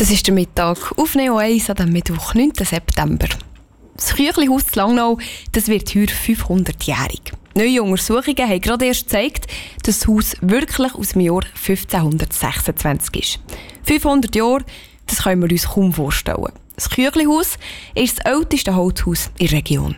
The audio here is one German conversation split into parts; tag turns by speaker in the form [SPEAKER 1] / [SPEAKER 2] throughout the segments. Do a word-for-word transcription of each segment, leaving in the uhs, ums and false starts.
[SPEAKER 1] Das ist der Mittag auf Neo eins am Mittwoch, neunten September. Das Küchlihaus zu Langnau, das wird heuer fünfhundertjährig. Neue Untersuchungen haben gerade erst gezeigt, dass das Haus wirklich aus dem Jahr fünfzehnhundertsechsundzwanzig ist. fünfhundert Jahre, das können wir uns kaum vorstellen. Das Küchlihaus ist das älteste Holzhaus in der Region.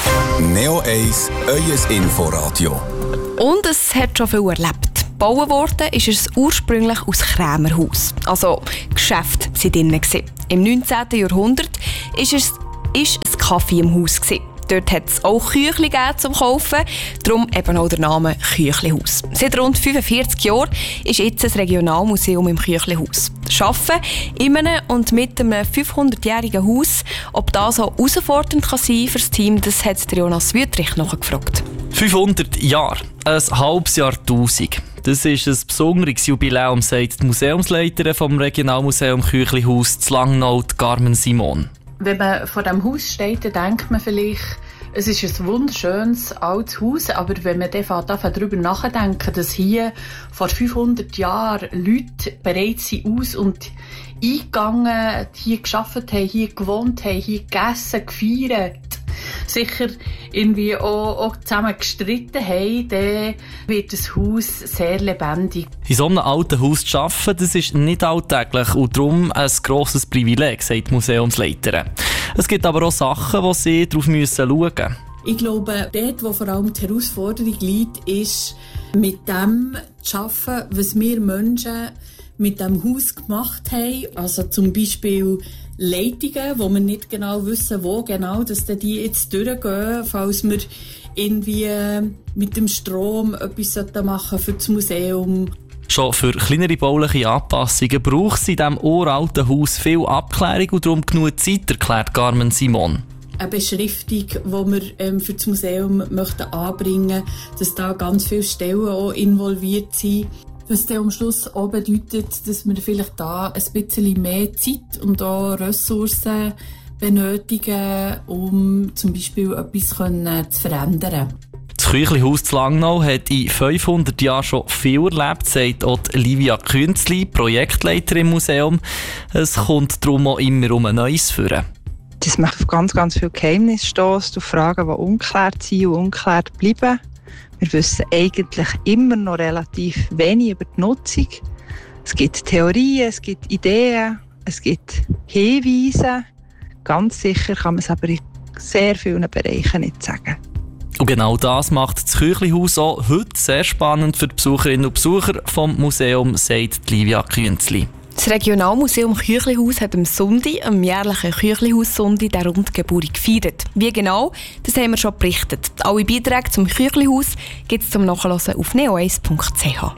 [SPEAKER 2] Neo eins, euer Inforadio.
[SPEAKER 1] Und es hat schon viel erlebt. Gebaut worden ist es ursprünglich aus Krämerhaus. Also Geschäfte waren drinnen. Im neunzehnten Jahrhundert ist es ist ein Kaffee im Haus. Dort hat es auch Küchli zum Kaufen, darum eben auch der Name Küchlihaus. Seit rund fünfundvierzig Jahren ist jetzt ein Regionalmuseum im Küchlihaus. Arbeiten in einem und mit einem fünfhundertjährigen Haus, ob das auch herausfordernd kann sein für das Team, das hat Jonas Wüttrich nachgefragt.
[SPEAKER 3] fünfhundert Jahre, ein halbes Jahrtausend. Das ist ein besonderes Jubiläum, sagt die Museumsleiterin vom Regionalmuseum Küchlihaus zu Langnau, Carmen Simon.
[SPEAKER 4] Wenn man vor diesem Haus steht, dann denkt man vielleicht, es ist ein wunderschönes altes Haus, aber wenn man dann darüber nachdenkt, dass hier vor fünfhundert Jahren Leute bereits sind aus und eingegangen, hier gearbeitet haben, hier gewohnt haben, hier gegessen, gefeiert, sicher irgendwie auch, auch zusammen gestritten haben, dann wird das Haus sehr lebendig.
[SPEAKER 3] In so einem alten Haus zu arbeiten, das ist nicht alltäglich und darum ein grosses Privileg, sagt die Museumsleiterin. Es gibt aber auch Sachen, wo sie darauf schauen müssen.
[SPEAKER 4] Ich glaube, dort, wo vor allem die Herausforderung liegt, ist, mit dem zu arbeiten, was wir Menschen mit dem Haus gemacht haben. Also zum Beispiel Leitungen, wo wir nicht genau wissen, wo genau dass die jetzt durchgehen, falls wir irgendwie mit dem Strom etwas machen für das Museum.
[SPEAKER 3] Schon für kleinere bauliche Anpassungen braucht es in diesem uralten Haus viel Abklärung und darum genug Zeit, erklärt Carmen Simon.
[SPEAKER 4] Eine Beschriftung, die wir ähm, für das Museum möchten anbringen, dass da ganz viele Stellen auch involviert sind. Was dann am Schluss auch bedeutet, dass wir vielleicht da ein bisschen mehr Zeit und auch Ressourcen benötigen, um zum Beispiel etwas können zu verändern.
[SPEAKER 3] Das Küchlihaus zu Langnau hat in fünfhundert Jahren schon viel erlebt, sagt auch Livia Künzli, Projektleiterin im Museum. Es kommt darum auch immer um ein Neues führen.
[SPEAKER 5] Das macht auf ganz, ganz viele Geheimnisse stossen, auf Fragen, die unklärt sind und unklärt bleiben. Wir wissen eigentlich immer noch relativ wenig über die Nutzung. Es gibt Theorien, es gibt Ideen, es gibt Hinweise. Ganz sicher kann man es aber in sehr vielen Bereichen nicht sagen.
[SPEAKER 3] Und genau das macht das Küchlihaus auch heute sehr spannend für die Besucherinnen und Besucher vom Museum, sagt Livia Künzli.
[SPEAKER 1] Das Regionalmuseum Küchlihaus hat am Sonntag, am jährlichen Küchlihaus-Sonntag, der Rundgeburt gefeiert. Wie genau, das haben wir schon berichtet. Alle Beiträge zum Küchlihaus gibt es zum Nachhören auf neo eins punkt c h.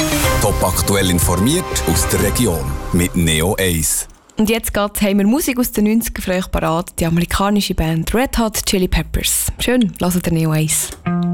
[SPEAKER 2] Top aktuell informiert aus der Region mit Neo eins.
[SPEAKER 1] Und jetzt geht's, haben wir Musik aus den neunzigern für euch parat, die amerikanische Band Red Hot Chili Peppers. Schön, hört ihr Neo eins.